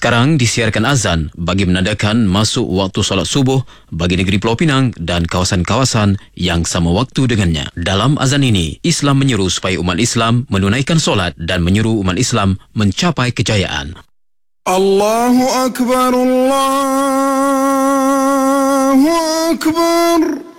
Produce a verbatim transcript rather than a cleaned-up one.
Sekarang disiarkan azan bagi menandakan masuk waktu solat subuh bagi negeri Pulau Pinang dan kawasan-kawasan yang sama waktu dengannya. Dalam azan ini, Islam menyeru supaya umat Islam menunaikan solat dan menyeru umat Islam mencapai kejayaan. Allahu Akbar, Allahu Akbar.